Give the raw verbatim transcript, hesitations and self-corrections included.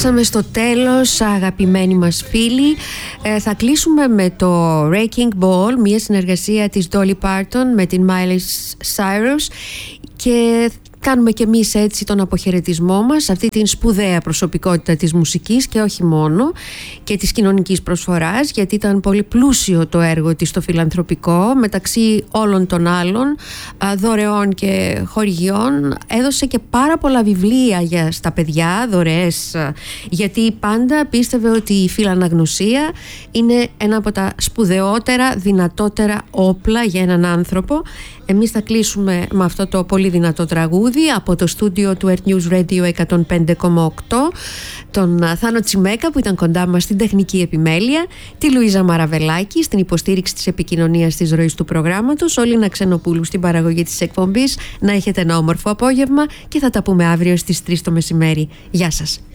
Φτάσαμε στο τέλος, αγαπημένοι μας φίλοι. ε, Θα κλείσουμε με το Wrecking Ball, μια συνεργασία της Dolly Parton με την Miley Cyrus, και κάνουμε και εμείς έτσι τον αποχαιρετισμό μας, αυτή την σπουδαία προσωπικότητα της μουσικής και όχι μόνο, και της κοινωνικής προσφοράς, γιατί ήταν πολύ πλούσιο το έργο της στο φιλανθρωπικό, μεταξύ όλων των άλλων δωρεών και χορηγιών. Έδωσε και πάρα πολλά βιβλία για στα παιδιά, δωρεές, γιατί πάντα πίστευε ότι η φιλαναγνωσία είναι ένα από τα σπουδαιότερα, δυνατότερα όπλα για έναν άνθρωπο. Εμείς θα κλείσουμε με αυτό το πολύ δυνατό τραγούδι από το στούντιο του Earth News Radio εκατόν πέντε κόμμα οκτώ, τον Θάνο Τσιμέκα που ήταν κοντά μας στην τεχνική επιμέλεια, τη Λουίζα Μαραβελάκη στην υποστήριξη της επικοινωνίας της ροής του προγράμματος, Όλινα Ξενοπούλου στην παραγωγή της εκπομπής. Να έχετε ένα όμορφο απόγευμα και θα τα πούμε αύριο στις τρεις το μεσημέρι. Γεια σας.